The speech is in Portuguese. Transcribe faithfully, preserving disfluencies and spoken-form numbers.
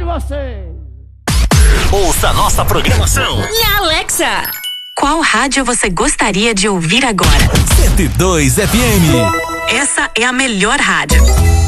vocês. Ouça nossa programação na Alexa. Qual rádio você gostaria de ouvir agora? cento e dois F M. Essa é a melhor rádio.